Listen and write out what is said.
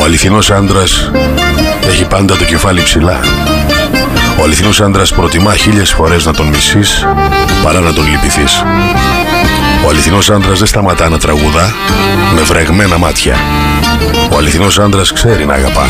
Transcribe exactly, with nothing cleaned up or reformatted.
Ο αληθινός άντρας έχει πάντα το κεφάλι ψηλά. Ο αληθινός άντρας προτιμά χίλιες φορές να τον μισείς παρά να τον λυπηθείς. Ο αληθινός άντρας δεν σταματά να τραγουδά με βρεγμένα μάτια. Ο αληθινός άντρας ξέρει να αγαπά.